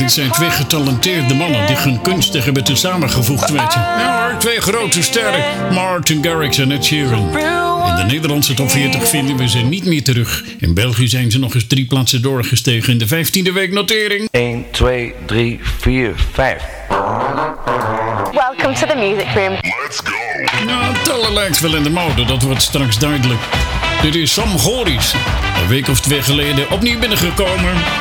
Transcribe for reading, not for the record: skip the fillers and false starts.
dit zijn twee getalenteerde mannen die hun kunsten hebben samengevoegd, weet je. Ja hoor, twee grote sterren, Martin Garrix en Ed Sheeran. In de Nederlandse top 40 vinden we ze niet meer terug. In België zijn ze nog eens 3 plaatsen doorgestegen in de 15e week notering. 1, 2, 3, 4, 5. Welcome to the music room. Let's go. Nou, tellen lijkt wel in de mode, dat wordt straks duidelijk. Dit is Sam Goris. Een week of 2 geleden opnieuw binnengekomen.